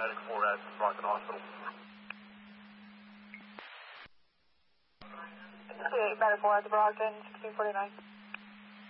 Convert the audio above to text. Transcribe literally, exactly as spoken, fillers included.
medic four at Brockton Hospital. sixty-eight, medic four at the Brockton, sixteen forty-nine.